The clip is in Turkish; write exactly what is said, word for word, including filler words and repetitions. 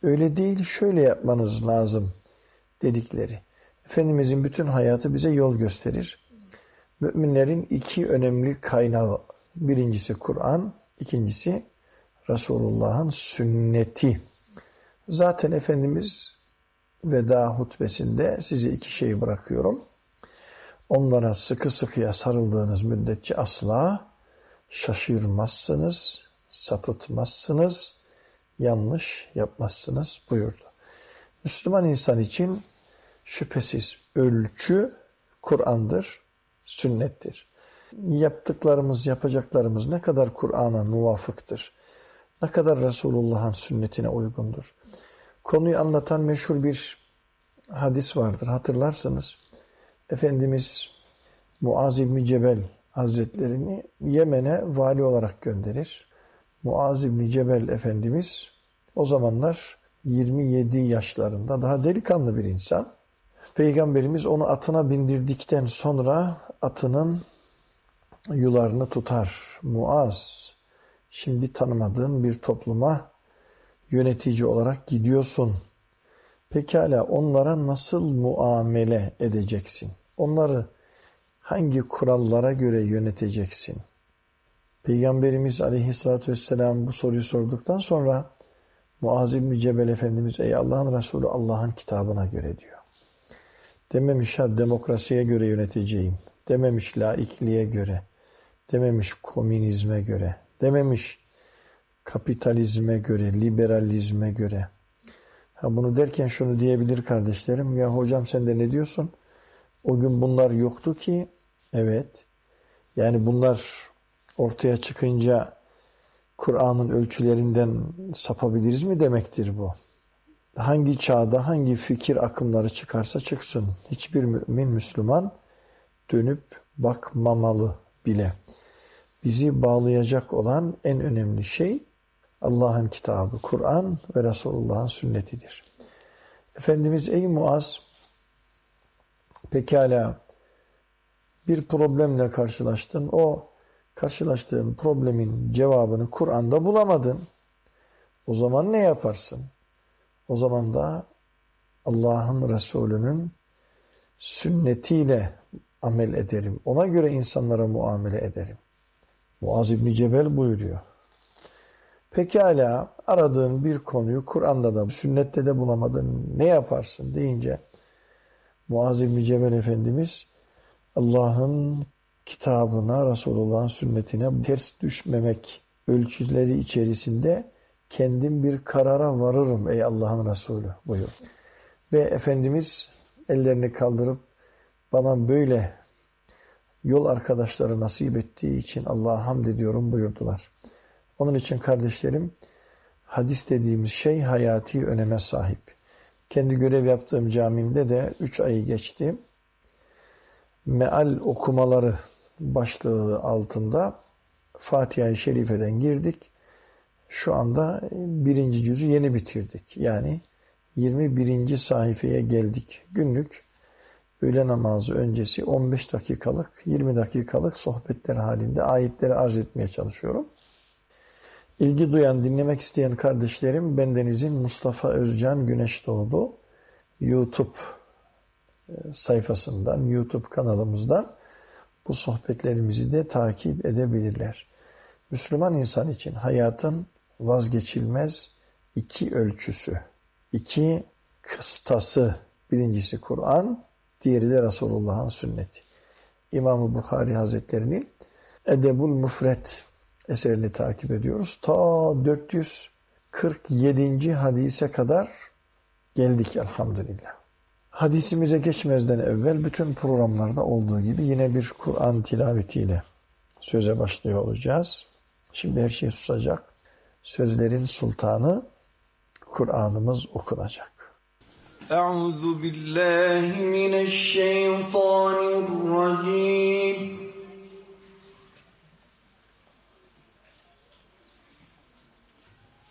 Öyle değil, şöyle yapmanız lazım dedikleri. Efendimizin bütün hayatı bize yol gösterir. Müminlerin iki önemli kaynağı. Birincisi Kur'an, ikincisi Resulullah'ın sünneti. Zaten Efendimiz veda hutbesinde size iki şeyi bırakıyorum. Onlara sıkı sıkıya sarıldığınız müddetçe asla şaşırmazsınız, sapıtmazsınız, yanlış yapmazsınız buyurdu. Müslüman insan için şüphesiz ölçü Kur'an'dır, sünnettir. Yaptıklarımız, yapacaklarımız ne kadar Kur'an'a muvafıktır, ne kadar Resulullah'ın sünnetine uygundur. Konuyu anlatan meşhur bir hadis vardır, hatırlarsınız. Efendimiz Muaz İbni Cebel Hazretlerini Yemen'e vali olarak gönderir. Muaz İbni Cebel Efendimiz o zamanlar yirmi yedi yaşlarında, daha delikanlı bir insan. Peygamberimiz onu atına bindirdikten sonra atının yularını tutar. Muaz, şimdi tanımadığın bir topluma yönetici olarak gidiyorsun. Pekala onlara nasıl muamele edeceksin? Onları hangi kurallara göre yöneteceksin? Peygamberimiz Aleyhisselatü Vesselam bu soruyu sorduktan sonra Muaz İbni Cebel Efendimiz ey Allah'ın Resulü Allah'ın kitabına göre diyor. Dememiş ha demokrasiye göre yöneteceğim. Dememiş laikliğe göre. Dememiş komünizme göre. Dememiş kapitalizme göre, liberalizme göre. Ha bunu derken şunu diyebilir kardeşlerim. Ya hocam sen de ne diyorsun? O gün bunlar yoktu ki. Evet. Yani bunlar ortaya çıkınca Kur'an'ın ölçülerinden sapabiliriz mi demektir bu? Hangi çağda hangi fikir akımları çıkarsa çıksın. Hiçbir mümin, Müslüman dönüp bakmamalı bile. Bizi bağlayacak olan en önemli şey Allah'ın kitabı, Kur'an ve Resulullah'ın sünnetidir. Efendimiz ey Muaz, pekala bir problemle karşılaştın. O karşılaştığın problemin cevabını Kur'an'da bulamadın. O zaman ne yaparsın? O zaman da Allah'ın Resulü'nün sünnetiyle amel ederim. Ona göre insanlara muamele ederim. Muaz İbni Cebel buyuruyor. Pekala aradığın bir konuyu Kur'an'da da sünnette de bulamadın. Ne yaparsın deyince Muaz İbni Cebel Efendimiz Allah'ın kitabına, Resulullah'ın sünnetine ters düşmemek ölçüleri içerisinde kendim bir karara varırım ey Allah'ın Resulü buyur. Ve Efendimiz ellerini kaldırıp bana böyle yol arkadaşları nasip ettiği için Allah'a hamd ediyorum buyurdular. Onun için kardeşlerim hadis dediğimiz şey hayati öneme sahip. Kendi görev yaptığım camimde de üç ayı geçti. Meal okumaları başlığı altında Fatiha-i Şerife'den girdik. Şu anda birinci cüzü yeni bitirdik. Yani yirmi birinci sayfaya geldik. Günlük öğle namazı öncesi on beş dakikalık, yirmi dakikalık sohbetler halinde ayetleri arz etmeye çalışıyorum. İlgi duyan, dinlemek isteyen kardeşlerim, bendenizin Mustafa Özcan Güneşdoğdu YouTube sayfasından, YouTube kanalımızdan bu sohbetlerimizi de takip edebilirler. Müslüman insan için hayatın vazgeçilmez iki ölçüsü, iki kıstası, birincisi Kur'an, diğeri de Resulullah'ın sünneti. İmam-ı Bukhari Hazretleri'nin Edebul Mufret eserini takip ediyoruz. Ta dört yüz kırk yedinci hadise kadar geldik elhamdülillah. Hadisimize geçmezden evvel bütün programlarda olduğu gibi yine bir Kur'an tilavetiyle söze başlıyor olacağız. Şimdi her şey susacak. Sözlerin sultanı Kur'an'ımız okunacak. Euzu billahi mineşşeytanirracim.